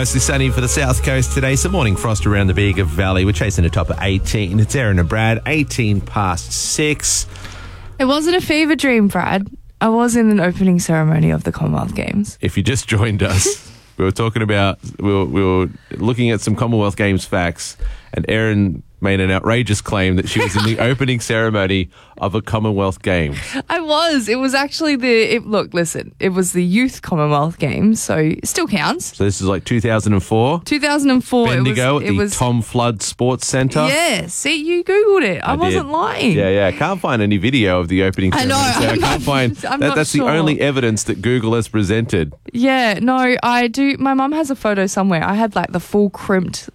Mostly sunny for the south coast today. Some morning frost around the Bega Valley. We're chasing a top of 18. It's Aaron and Brad, 18 past 6. It wasn't a fever dream, Brad. I was in an opening ceremony of the Commonwealth Games. If you just joined us, we were talking about, we were looking at some Commonwealth Games facts, and Aaron made an outrageous claim that she was in the opening ceremony of a Commonwealth Games. I was. It was actually it was the Youth Commonwealth Games, so it still counts. So this is like 2004? 2004. Bendigo at the Tom Flood Sports Centre. Yeah, see, you Googled it. I wasn't lying. Yeah. Can't find any video of the opening ceremony. I know. That's the only evidence that Google has presented. Yeah, no, I do. My mum has a photo somewhere. I had like the full crimped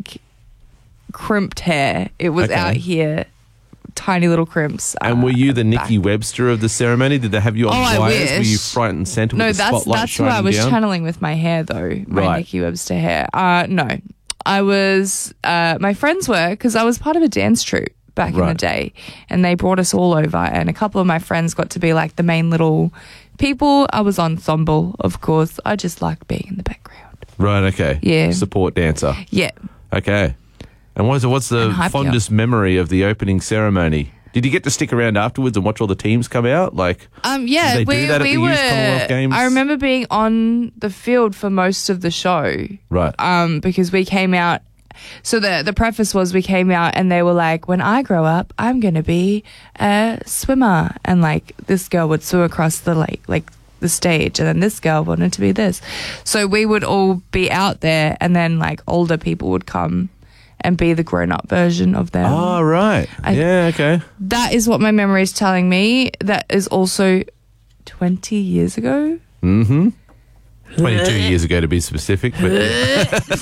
hair. It was out here, tiny little crimps. And were you the Nikki Webster of the ceremony? Did they have you on wires? I wish. Were you front and centre with the spotlight that's who I was down? channeling with my hair, though. My Nikki Webster hair. No, I was. My friends were, because I was part of a dance troupe back in the day, and they brought us all over, and a couple of my friends got to be like the main little people. I was ensemble, of course. I just liked being in the background. Right. Okay. Yeah. Support dancer. Yeah. Okay. And what's the fondest memory of the opening ceremony? Did you get to stick around afterwards and watch all the teams come out? Yeah, did they do that at the Youth Commonwealth Games? I remember being on the field for most of the show. Right. Because we came out. So the preface was we came out and they were like, when I grow up, I'm going to be a swimmer. And like this girl would swim across the lake, like the stage, and then this girl wanted to be this. So we would all be out there, and then like older people would come and be the grown-up version of them. Oh, right. Okay. That is what my memory is telling me. That is also 20 years ago. Mm-hmm. 22 years ago to be specific. But